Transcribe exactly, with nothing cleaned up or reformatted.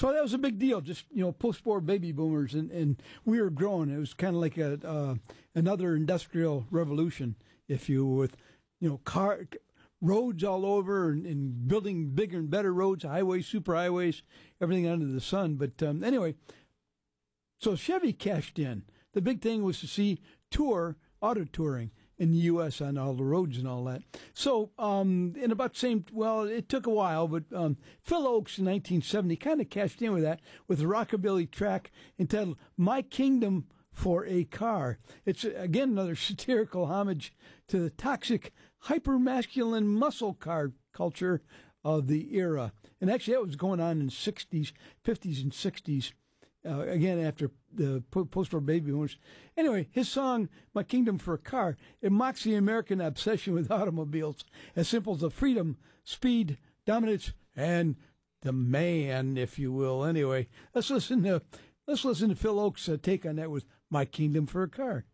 So that was a big deal. Just, you know, post-war baby boomers, and, and we were growing. It was kind of like a uh, another industrial revolution, if you will, with, you know, car roads all over and, and building bigger and better roads, highways, superhighways, everything under the sun. But um, anyway, so Chevy cashed in. The big thing was to see tour, auto touring in the U S on all the roads and all that. So, um, in about the same, well, it took a while, but um, Phil Oakes in nineteen seventy kind of cashed in with that with a rockabilly track entitled My Kingdom for a Car. It's, again, another satirical homage to the toxic, hyper-masculine muscle car culture of the era. And actually, that was going on in the sixties, fifties, and sixties. Uh, again, after the post-war baby boomers. Anyway, his song, My Kingdom for a Car, it mocks the American obsession with automobiles, as simple as the freedom, speed, dominance, and the man, if you will. Anyway, let's listen to let's listen to Phil Oakes' uh, take on that with My Kingdom for a Car.